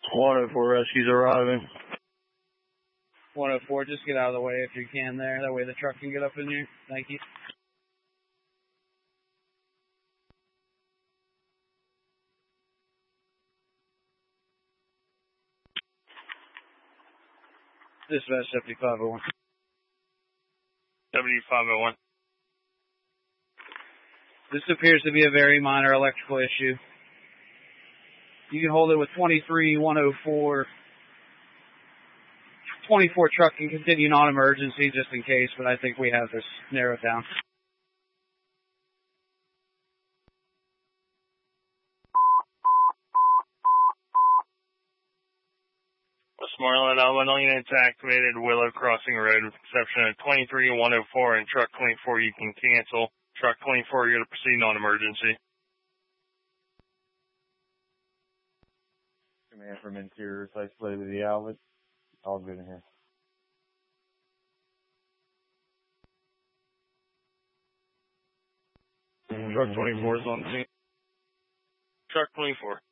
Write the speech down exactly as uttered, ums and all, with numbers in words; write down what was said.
one oh four rescues arriving. one oh four, just get out of the way if you can there. That way the truck can get up in here. Thank you. Dispatch W five oh one. W five oh one. This appears to be a very minor electrical issue. You can hold it with twenty-three one oh four. twenty-four truck can continue non-emergency just in case, but I think we have this narrowed down. Westmoreland, Illinois units activated Willow Crossing Road with exception of twenty-three one oh four and truck twenty-four you can cancel. Truck twenty-four, you're going to proceed non-emergency. Command from interior, isolated the outlet. All good in here. Truck twenty-four is on scene. Truck twenty-four.